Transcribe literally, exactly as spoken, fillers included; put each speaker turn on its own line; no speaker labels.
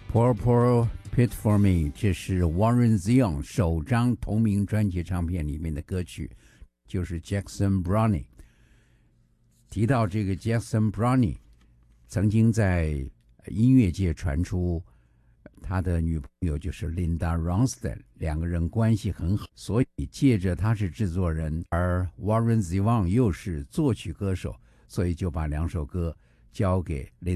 Poor Poor Pit for Me， 这是 Warren Zevon 首张同名专辑唱片里面的歌曲，就是 Jackson Browne。 提到这个 Jackson Browne， 曾经在音乐界传出他的女朋友就是 Linda Ronstadt， 两个人关系很好，所以借着他是制作人，而 Warren Zevon 又是作曲歌手，所以就把两首歌交给 Linda